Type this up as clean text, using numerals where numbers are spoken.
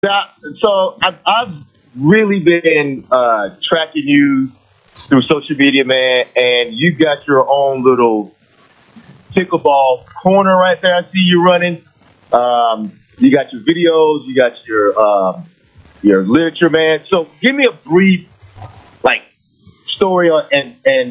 I've really been tracking you through social media, man, and you got your own little pickleball corner right there. I see you running. You got your videos, you got your literature, man. So give me a brief like story on and